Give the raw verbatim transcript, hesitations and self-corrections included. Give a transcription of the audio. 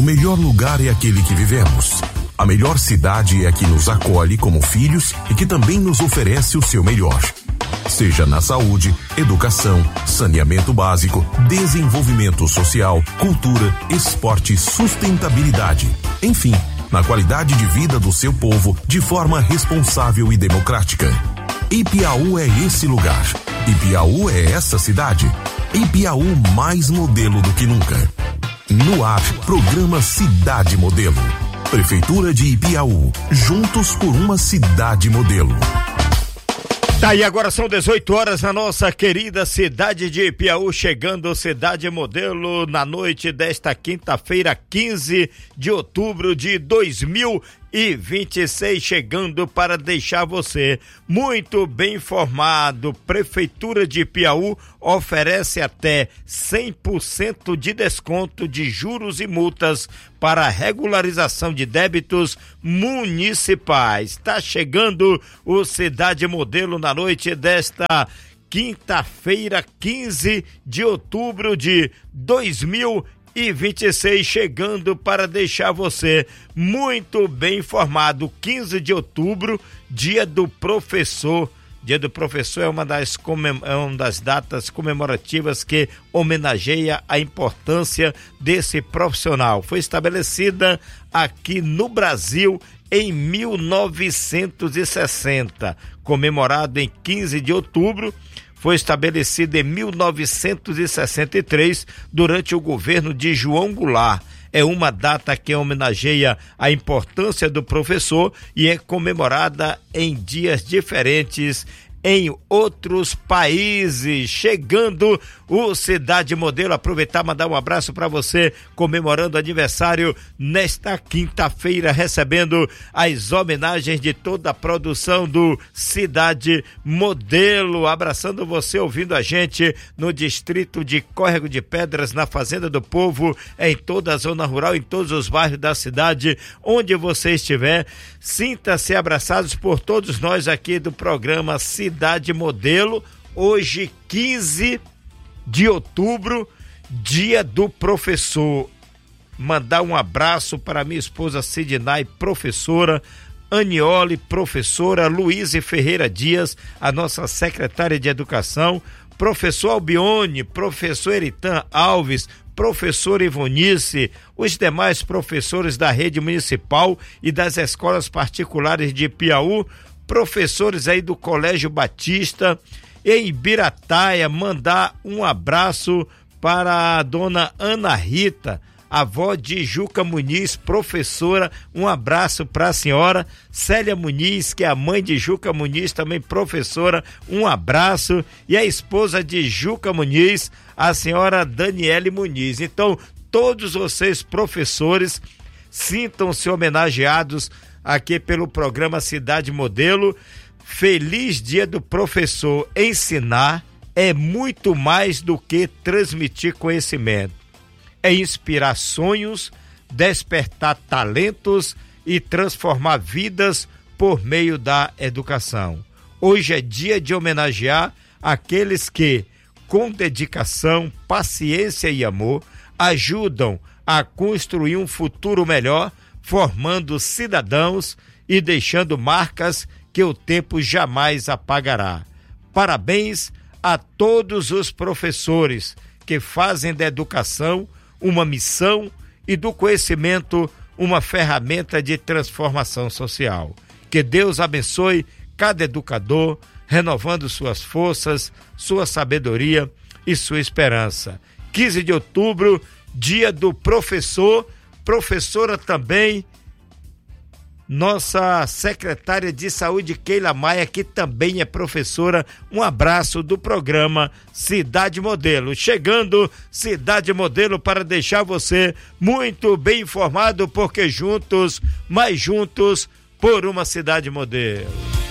melhor lugar é aquele que vivemos. A melhor cidade é a que nos acolhe como filhos e que também nos oferece o seu melhor. Seja na saúde, educação, saneamento básico, desenvolvimento social, cultura, esporte, sustentabilidade. Enfim, na qualidade de vida do seu povo de forma responsável e democrática. Ipiaú é esse lugar. Ipiaú é essa cidade. Ipiaú mais modelo do que nunca. No ar, programa Cidade Modelo. Prefeitura de Ipiaú, juntos por uma cidade modelo. Tá, e agora são dezoito horas na nossa querida cidade de Ipiaú, chegando Cidade Modelo na noite desta quinta-feira, quinze de outubro de dois mil e vinte e seis, chegando para deixar você muito bem informado. Prefeitura de Ipiaú oferece até cem por cento de desconto de juros e multas para a regularização de débitos municipais. Está chegando o Cidade Modelo na noite desta quinta-feira, quinze de outubro de dois mil e vinte e seis, chegando para deixar você muito bem informado. Quinze de outubro, dia do professor. Dia do professor é uma das, comem- é uma das datas comemorativas que homenageia a importância desse profissional. Foi estabelecida aqui no Brasil em mil novecentos e sessenta, comemorado em quinze de outubro. Foi estabelecida em mil novecentos e sessenta e três, durante o governo de João Goulart. É uma data que homenageia a importância do professor e é comemorada em dias diferentes em outros países. Chegando o Cidade Modelo, aproveitar e mandar um abraço para você, comemorando aniversário nesta quinta-feira, recebendo as homenagens de toda a produção do Cidade Modelo, abraçando você, ouvindo a gente no distrito de Córrego de Pedras, na Fazenda do Povo, em toda a zona rural, em todos os bairros da cidade, onde você estiver, sinta-se abraçados por todos nós aqui do programa Cidade Modelo. Hoje, quinze de outubro, dia do professor. Mandar um abraço para minha esposa Sidney, professora, Aniole, professora, Luísa Ferreira Dias, a nossa secretária de Educação, professor Albione, professor Eritan Alves, professor Ivonice, os demais professores da rede municipal e das escolas particulares de Ipiaú, professores aí do Colégio Batista, em Ibirataia. Mandar um abraço para a dona Ana Rita, avó de Juca Muniz, professora. Um abraço para a senhora Célia Muniz, que é a mãe de Juca Muniz, também professora. Um abraço. E a esposa de Juca Muniz, a senhora Daniele Muniz. Então, todos vocês, professores, sintam-se homenageados aqui pelo programa Cidade Modelo. Feliz Dia do Professor. Ensinar é muito mais do que transmitir conhecimento. É inspirar sonhos, despertar talentos e transformar vidas por meio da educação. Hoje é dia de homenagear aqueles que, com dedicação, paciência e amor, ajudam a construir um futuro melhor, formando cidadãos e deixando marcas que o tempo jamais apagará. Parabéns a todos os professores que fazem da educação uma missão e do conhecimento uma ferramenta de transformação social. Que Deus abençoe cada educador, renovando suas forças, sua sabedoria e sua esperança. quinze de outubro, dia do professor, professora também, nossa secretária de saúde, Keila Maia, que também é professora. Um abraço do programa Cidade Modelo. Chegando Cidade Modelo para deixar você muito bem informado, porque juntos, mais juntos, por uma cidade modelo.